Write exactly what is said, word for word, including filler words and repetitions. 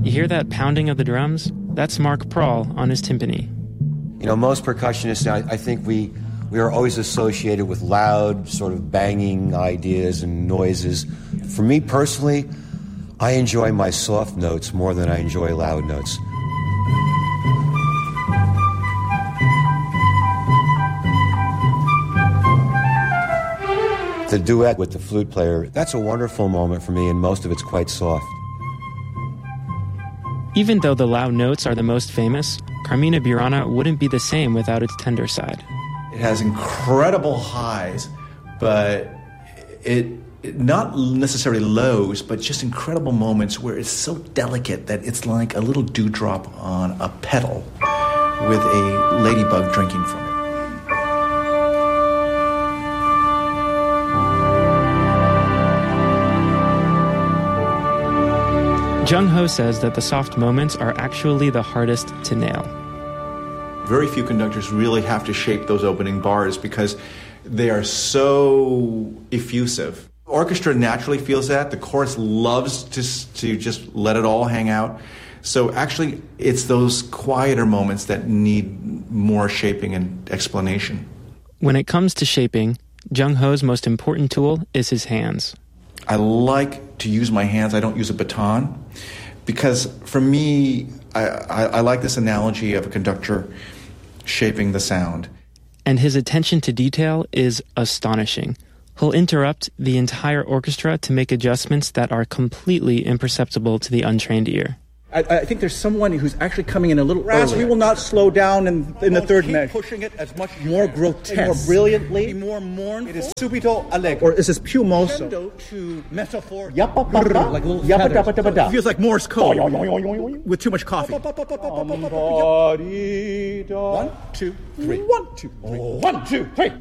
You hear that pounding of the drums? That's Mark Prahl on his timpani. You know, most percussionists, I, I think we, we are always associated with loud, sort of banging ideas and noises. For me personally, I enjoy my soft notes more than I enjoy loud notes. The duet with the flute player, that's a wonderful moment for me, and most of it's quite soft. Even though the loud notes are the most famous, Carmina Burana wouldn't be the same without its tender side. It has incredible highs, but it, it not necessarily lows, but just incredible moments where it's so delicate that it's like a little dewdrop on a petal with a ladybug drinking from it. Jung Ho says that the soft moments are actually the hardest to nail. Very few conductors really have to shape those opening bars because they are so effusive. Orchestra naturally feels that. The chorus loves to, to just let it all hang out. So actually, it's those quieter moments that need more shaping and explanation. When it comes to shaping, Jung Ho's most important tool is his hands. I like to use my hands. I don't use a baton because for me, I, I, I like this analogy of a conductor shaping the sound. And his attention to detail is astonishing. He'll interrupt the entire orchestra to make adjustments that are completely imperceptible to the untrained ear. I, I think there's someone who's actually coming in a little Ras, early. we will not slow down in, in the third keep measure. pushing it as much More can. grotesque. More brilliantly. Be more mournful. It is subito allegro. Or is this più mosso? To metaphor. Yappa pappa. Like little Yappa feathers. tappa tappa da. It feels like Morse code with too much coffee. One, two, three. One, two, three. One, two, three.